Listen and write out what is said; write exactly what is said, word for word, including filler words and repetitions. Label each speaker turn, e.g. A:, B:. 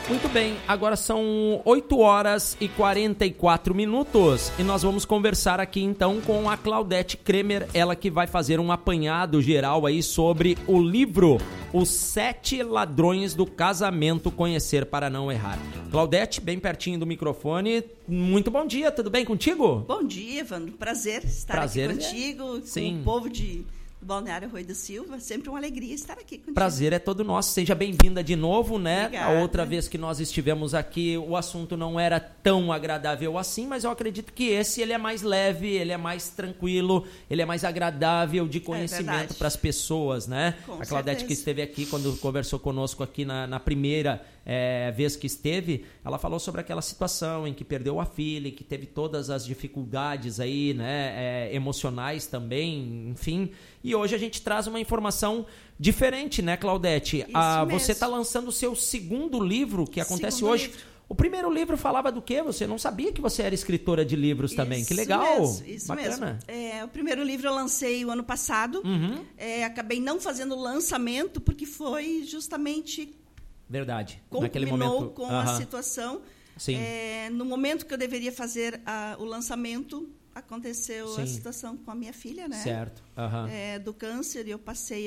A: Muito bem, agora são oito horas e quarenta e quatro minutos e nós vamos conversar aqui então com a Claudete Kremer, ela que vai fazer um apanhado geral aí sobre o livro Os Sete Ladrões do Casamento, Conhecer para Não Errar. Claudete, bem pertinho do microfone, muito bom dia, tudo bem contigo?
B: Bom dia, Evandro, prazer estar
A: prazer
B: aqui contigo,
A: é... Sim.
B: com o povo de... Balneário Rui do Silva, sempre uma alegria estar aqui contigo.
A: Prazer é todo nosso, seja bem-vinda de novo, né?
B: Obrigada.
A: A outra vez que nós estivemos aqui, o assunto não era tão agradável assim, mas eu acredito que esse ele é mais leve, ele é mais tranquilo, ele é mais agradável de conhecimento
B: é
A: para as pessoas, né?
B: Com
A: a Claudete
B: certeza.
A: que esteve aqui, quando conversou conosco aqui na, na primeira é, vez que esteve, ela falou sobre aquela situação em que perdeu a filha, que teve todas as dificuldades aí, né? É, emocionais também, enfim... E hoje a gente traz uma informação diferente, né, Claudete?
B: Isso
A: ah,
B: mesmo.
A: Você está lançando o seu segundo livro, que acontece
B: Segundo
A: hoje.
B: livro.
A: O primeiro livro falava do quê? Você não sabia que você era escritora de livros também.
B: Isso
A: Que legal!
B: Mesmo, isso
A: Bacana.
B: mesmo. É, o primeiro livro eu lancei o ano passado.
A: Uhum.
B: É, acabei não fazendo o lançamento porque foi justamente...
A: Verdade. Naquele
B: Culminou
A: momento.
B: com
A: Uhum.
B: a situação.
A: Sim.
B: É, no momento que eu deveria fazer a, o lançamento... Aconteceu
A: Sim.
B: a situação com a minha filha, né?
A: Certo. Uhum.
B: É, do câncer, e eu passei